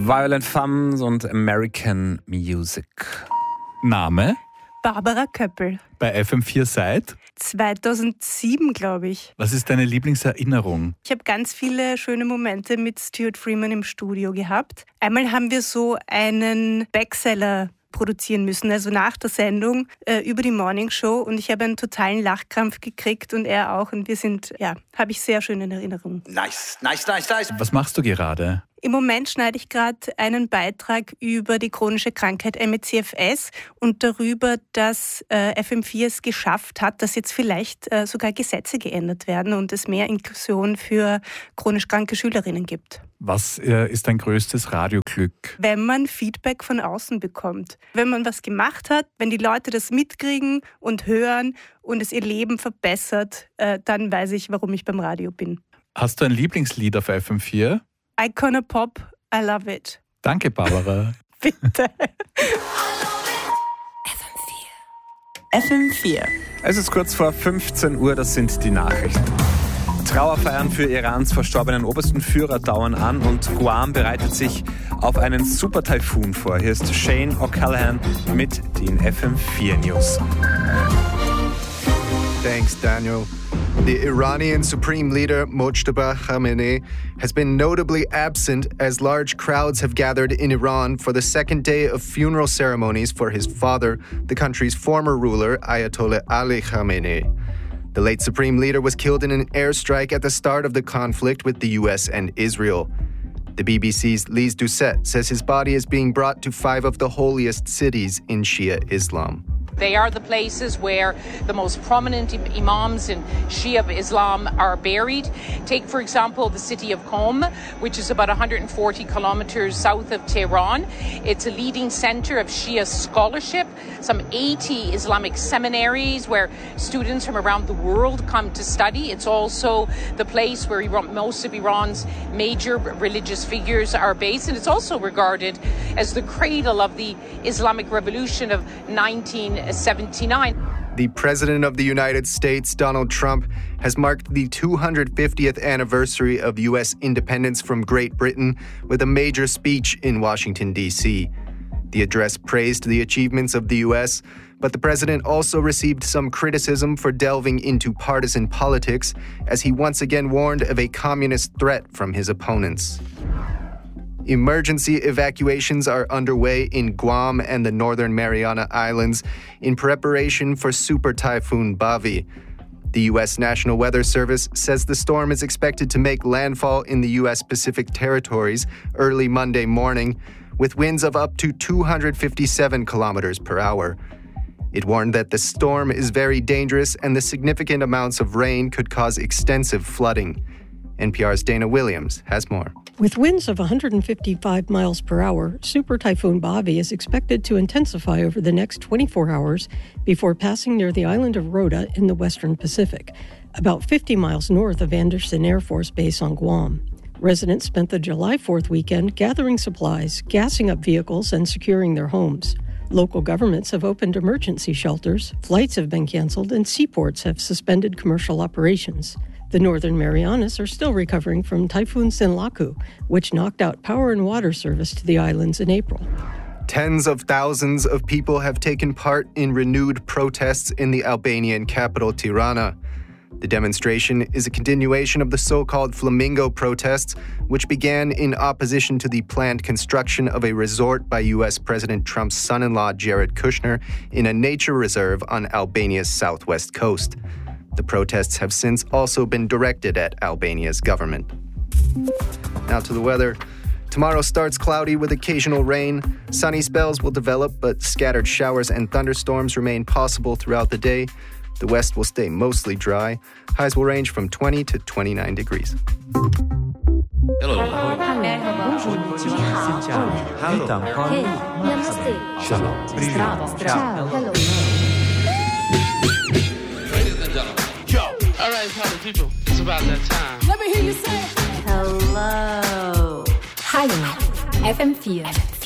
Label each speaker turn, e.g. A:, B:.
A: Violent Femmes und American Music.
B: Name?
C: Barbara Köppel.
B: Bei FM4 seit?
C: 2007, glaube ich.
B: Was ist deine Lieblingserinnerung?
C: Ich habe ganz viele schöne Momente mit Stuart Freeman im Studio gehabt. Einmal haben wir so einen Backseller produzieren müssen, also nach der Sendung über die Morning Show, und ich habe einen totalen Lachkrampf gekriegt und er auch, und wir sind, habe ich sehr schön in Erinnerung.
D: Nice.
B: Was machst du gerade?
C: Im Moment schneide ich gerade einen Beitrag über die chronische Krankheit ME/CFS und darüber, dass FM4 es geschafft hat, dass jetzt vielleicht sogar Gesetze geändert werden und es mehr Inklusion für chronisch kranke Schülerinnen gibt.
B: Was ist dein größtes Radioglück?
C: Wenn man Feedback von außen bekommt. Wenn man was gemacht hat, wenn die Leute das mitkriegen und hören und es ihr Leben verbessert, dann weiß ich, warum ich beim Radio bin.
B: Hast du ein Lieblingslied auf FM4?
C: Icona Pop, I love it.
B: Danke, Barbara.
C: Bitte.
E: FM4.
A: Es ist kurz vor 15 Uhr, das sind die Nachrichten. Trauerfeiern für Irans verstorbenen obersten Führer dauern an und Guam bereitet sich auf einen Super-Taifun vor. Hier ist Shane O'Callaghan mit den FM4 News.
F: Thanks, Daniel. The Iranian Supreme Leader Mojtaba Khamenei has been notably absent as large crowds have gathered in Iran for the second day of funeral ceremonies for his father, the country's former ruler, Ayatollah Ali Khamenei. The late Supreme Leader was killed in an airstrike at the start of the conflict with the US and Israel. The BBC's Lise Doucet says his body is being brought to 5 of the holiest cities in Shia Islam.
G: They are the places where the most prominent imams in Shia Islam are buried. Take, for example, the city of Qom, which is about 140 kilometers south of Tehran. It's a leading center of Shia scholarship, some 80 Islamic seminaries where students from around the world come to study. It's also the place where most of Iran's major religious figures are based, and it's also regarded as the cradle of the Islamic Revolution of 1979.
F: The President of the United States, Donald Trump, has marked the 250th anniversary of U.S. independence from Great Britain with a major speech in Washington, D.C. The address praised the achievements of the U.S., but the president also received some criticism for delving into partisan politics, as he once again warned of a communist threat from his opponents. Emergency evacuations are underway in Guam and the Northern Mariana Islands in preparation for Super Typhoon Bavi. The U.S. National Weather Service says the storm is expected to make landfall in the U.S. Pacific territories early Monday morning, with winds of up to 257 kilometers per hour. It warned that the storm is very dangerous and the significant amounts of rain could cause extensive flooding. NPR's Dana Williams has more.
H: With winds of 155 miles per hour, Super Typhoon Bavi is expected to intensify over the next 24 hours before passing near the island of Rota in the western Pacific, about 50 miles north of Andersen Air Force Base on Guam. Residents spent the July 4th weekend gathering supplies, gassing up vehicles, and securing their homes. Local governments have opened emergency shelters, flights have been canceled, and seaports have suspended commercial operations. The Northern Marianas are still recovering from Typhoon Sinlaku, which knocked out power and water service to the islands in April.
F: Tens of thousands of people have taken part in renewed protests in the Albanian capital, Tirana. The demonstration is a continuation of the so-called Flamingo protests, which began in opposition to the planned construction of a resort by U.S. President Trump's son-in-law, Jared Kushner, in a nature reserve on Albania's southwest coast. The protests have since also been directed at Albania's government. Now to the weather. Tomorrow starts cloudy with occasional rain. Sunny spells will develop, but scattered showers and thunderstorms remain possible throughout the day. The west will stay mostly dry. Highs will range from 20 to 29 degrees.
D: Hello.
I: All right, party people, it's about that time.
J: Let me hear you say hello.
E: Hallo, FM4.